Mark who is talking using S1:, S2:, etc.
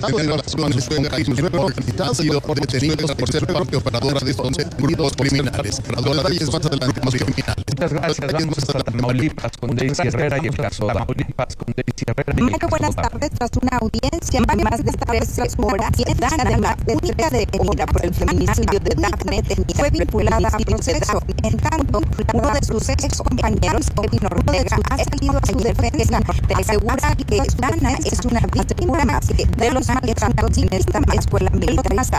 S1: estado de relaciones con Jesús ha sido detenidos por ser parte operadora de estos grupos criminales. Los detalles más adelante más criminales.
S2: Muchas gracias. Vamos hasta Tamaulipas con Daisy Herrera y el caso Tamaulipas con Daisy Herrera.
S3: Mario, buenas tardes. Tras una audiencia de más de 13 horas, Dana, la única detenida por el feminicidio de Dafne, fue vinculada a proceso. En tanto, uno de sus ex compañeros, Kevin Ortega, ha salido a su defensa de asegurar que Dana es una víctima más de los maltratos en esta escuela militarista.